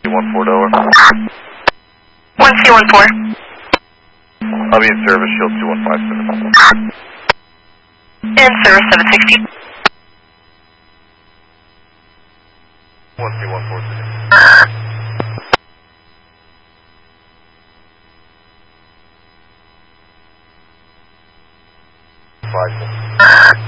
14 over. 1C14. I'll be in service, Shield 2157. In service 760. 1C146. 5.